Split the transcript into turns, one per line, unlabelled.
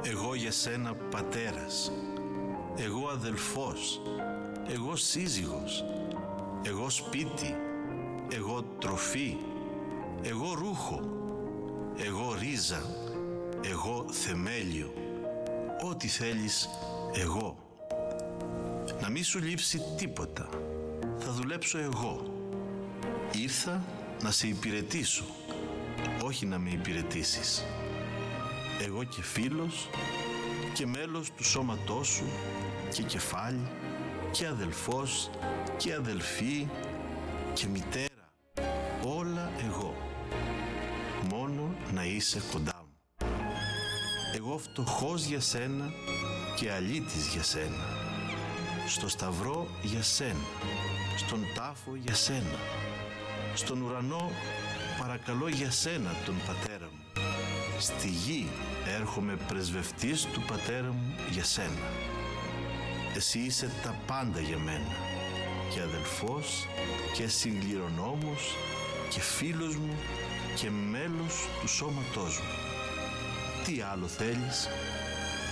Εγώ για σένα πατέρας, εγώ αδελφός, εγώ σύζυγος, εγώ σπίτι, εγώ τροφή, εγώ ρούχο, εγώ ρίζα, εγώ θεμέλιο, ό,τι θέλεις εγώ. Να μη σου λείψει τίποτα, θα δουλέψω εγώ. Ήρθα να σε υπηρετήσω, όχι να με υπηρετήσεις. Εγώ και φίλος και μέλος του σώματός σου και κεφάλι και αδελφός και αδελφή και μητέρα, όλα εγώ, μόνο να είσαι κοντά μου. Εγώ φτωχός για σένα και αλήτης για σένα, στο σταυρό για σένα, στον τάφο για σένα, στον ουρανό παρακαλώ για σένα τον πατέρα μου, στη γη έρχομαι πρεσβευτής του πατέρα μου για σένα. Εσύ είσαι τα πάντα για μένα, και αδελφός και συγκληρονόμος και φίλος μου και μέλος του σώματός μου. Τι άλλο θέλεις?